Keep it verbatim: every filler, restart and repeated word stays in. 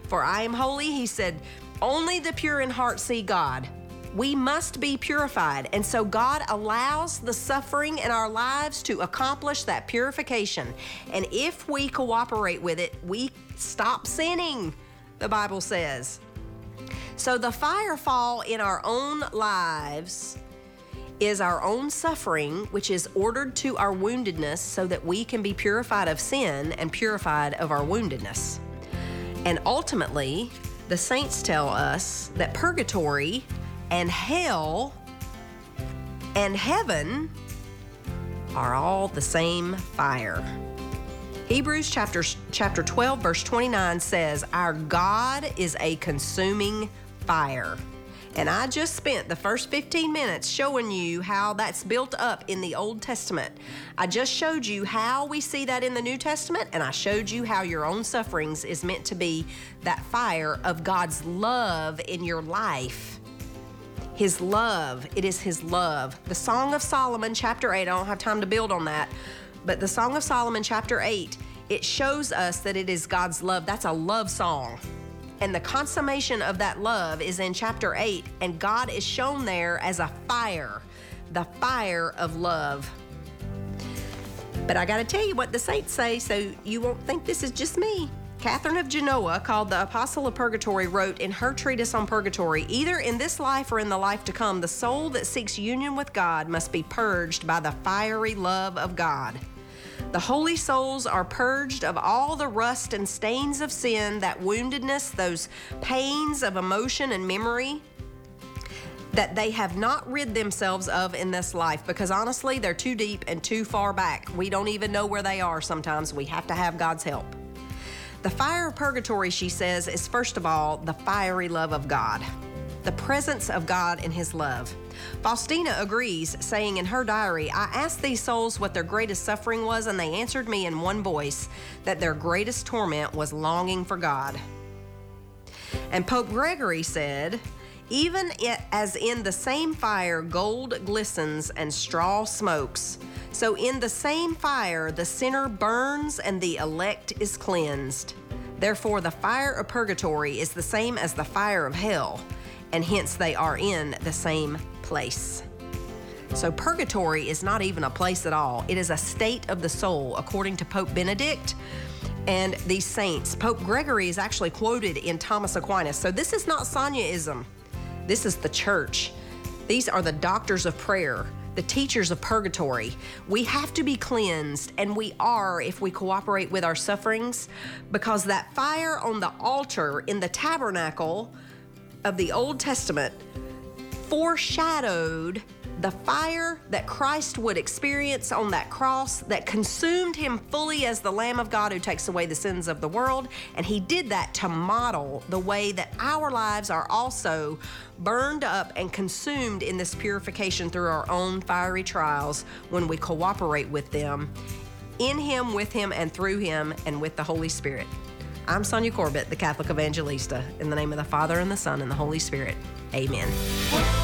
For I am holy, he said, only the pure in heart see God. We must be purified. And so God allows the suffering in our lives to accomplish that purification. And if we cooperate with it, we stop sinning, the Bible says. So the fire fall in our own lives is our own suffering, which is ordered to our woundedness so that we can be purified of sin and purified of our woundedness. And ultimately, the saints tell us that purgatory and hell and heaven are all the same fire. Hebrews chapter, chapter twelve, verse twenty-nine says, our God is a consuming fire. And I just spent the first fifteen minutes showing you how that's built up in the Old Testament. I just showed you how we see that in the New Testament, and I showed you how your own sufferings is meant to be that fire of God's love in your life. His love, it is His love. The Song of Solomon, chapter eight, I don't have time to build on that, but the Song of Solomon, chapter eight, it shows us that it is God's love. That's a love song. And the consummation of that love is in chapter eight, and God is shown there as a fire, the fire of love. But I got to tell you what the saints say so you won't think this is just me. Catherine of Genoa, called the Apostle of Purgatory, wrote in her treatise on purgatory, either in this life or in the life to come, the soul that seeks union with God must be purged by the fiery love of God. The holy souls are purged of all the rust and stains of sin, that woundedness, those pains of emotion and memory that they have not rid themselves of in this life, because honestly, they're too deep and too far back. We don't even know where they are sometimes. We have to have God's help. The fire of purgatory, she says, is first of all the fiery love of God, the presence of God in His love. Faustina agrees, saying in her diary, I asked these souls what their greatest suffering was, and they answered me in one voice that their greatest torment was longing for God. And Pope Gregory said, even as in the same fire gold glistens and straw smokes, so in the same fire the sinner burns and the elect is cleansed. Therefore the fire of purgatory is the same as the fire of hell, and hence they are in the same place. So purgatory is not even a place at all. It is a state of the soul, according to Pope Benedict and these saints. Pope Gregory is actually quoted in Thomas Aquinas. So this is not Sonyaism. This is the church. These are the doctors of prayer, the teachers of purgatory. We have to be cleansed, and we are if we cooperate with our sufferings, because that fire on the altar in the tabernacle of the Old Testament foreshadowed the fire that Christ would experience on that cross that consumed Him fully as the Lamb of God who takes away the sins of the world. And He did that to model the way that our lives are also burned up and consumed in this purification through our own fiery trials when we cooperate with them, in Him, with Him, and through Him, and with the Holy Spirit. I'm Sonia Corbett, the Catholic Evangelista. In the name of the Father, and the Son, and the Holy Spirit. Amen.